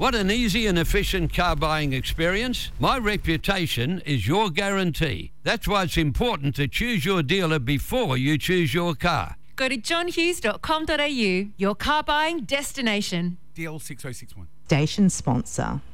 Want an easy and efficient car buying experience? My reputation is your guarantee. That's why it's important to choose your dealer before you choose your car. Go to johnhughes.com.au, your car buying destination. DL 6061. Station sponsor.